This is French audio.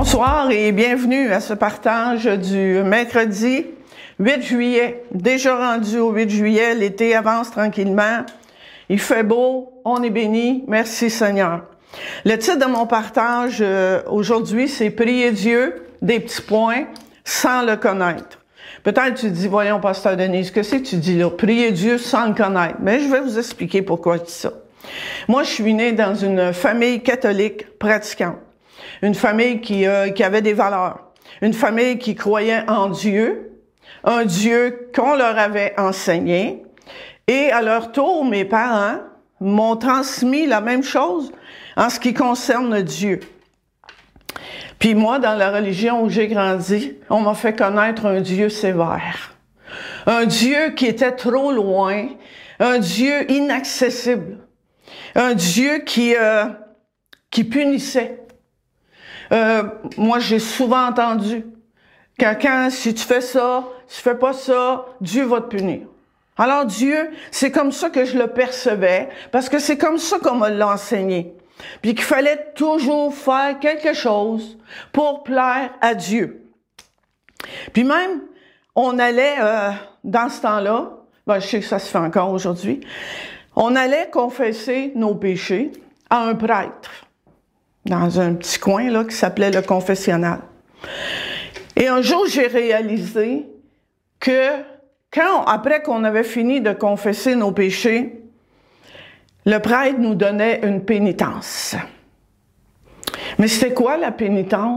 Bonsoir et bienvenue à ce partage du mercredi 8 juillet. Déjà rendu au 8 juillet, l'été avance tranquillement. Il fait beau, on est béni. Merci Seigneur. Le titre de mon partage aujourd'hui, c'est « Prier Dieu, des petits points, sans le connaître ». Peut-être tu dis, voyons, Pasteur Denise, qu'est-ce que tu dis là? Prier Dieu sans le connaître. Mais je vais vous expliquer pourquoi je dis ça. Moi, je suis née dans une famille catholique pratiquante. Une famille qui avait des valeurs. Une famille qui croyait en Dieu. Un Dieu qu'on leur avait enseigné. Et à leur tour, mes parents m'ont transmis la même chose en ce qui concerne Dieu. Puis moi, dans la religion où j'ai grandi, on m'a fait connaître un Dieu sévère. Un Dieu qui était trop loin. Un Dieu inaccessible. Un Dieu qui punissait. Moi, j'ai souvent entendu quand si tu fais ça, si tu fais pas ça, Dieu va te punir. Alors Dieu, c'est comme ça que je le percevais, parce que c'est comme ça qu'on me l'a enseigné. Puis qu'il fallait toujours faire quelque chose pour plaire à Dieu. Puis même, on allait, dans ce temps-là, je sais que ça se fait encore aujourd'hui, on allait confesser nos péchés à un prêtre, dans un petit coin là qui s'appelait le confessionnal. Et un jour, j'ai réalisé que après qu'on avait fini de confesser nos péchés, le prêtre nous donnait une pénitence. Mais c'était quoi la pénitence?